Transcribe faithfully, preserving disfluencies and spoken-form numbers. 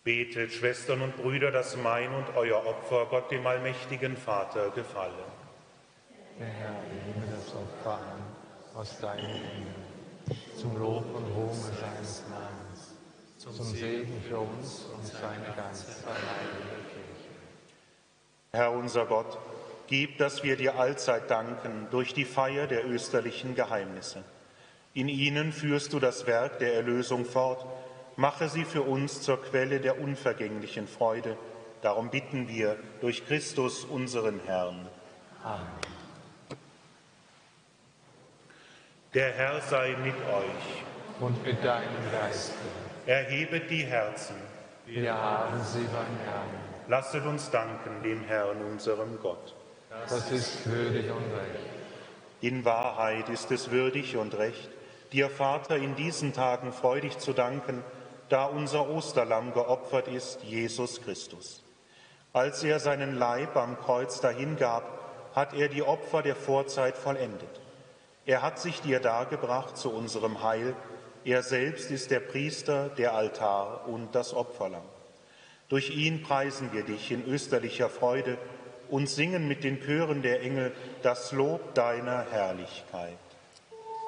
Betet, Schwestern und Brüder, dass mein und euer Opfer Gott, dem allmächtigen Vater, gefallen. Der Herr nehme das Opfer an aus deinen Händen, zum Lob und Ruhm seines Namens, zum Segen für uns und seine ganz alleinige Kirche. Herr unser Gott, gib, dass wir dir allzeit danken durch die Feier der österlichen Geheimnisse. In ihnen führst du das Werk der Erlösung fort. Mache sie für uns zur Quelle der unvergänglichen Freude. Darum bitten wir durch Christus, unseren Herrn. Amen. Der Herr sei mit euch. Und mit deinem Geiste. Erhebet die Herzen. Wir haben sie beim Herrn. Lasset uns danken dem Herrn, unserem Gott. Das ist würdig und recht. In Wahrheit ist es würdig und recht, dir, Vater, in diesen Tagen freudig zu danken, da unser Osterlamm geopfert ist, Jesus Christus. Als er seinen Leib am Kreuz dahingab, hat er die Opfer der Vorzeit vollendet. Er hat sich dir dargebracht zu unserem Heil. Er selbst ist der Priester, der Altar und das Opferlamm. Durch ihn preisen wir dich in österlicher Freude und singen mit den Chören der Engel das Lob deiner Herrlichkeit.